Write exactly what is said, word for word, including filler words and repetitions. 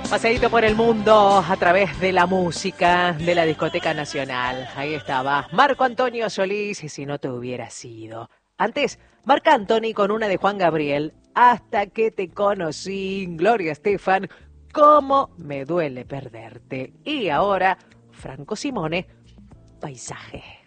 Paseíto por el mundo a través de la música de la Discoteca Nacional. Ahí estaba Marco Antonio Solís, y si no te hubiera sido. Antes, Marc Anthony con una de Juan Gabriel, Hasta que te conocí, Gloria Estefan, Cómo me duele perderte. Y ahora, Franco Simone, Paisaje.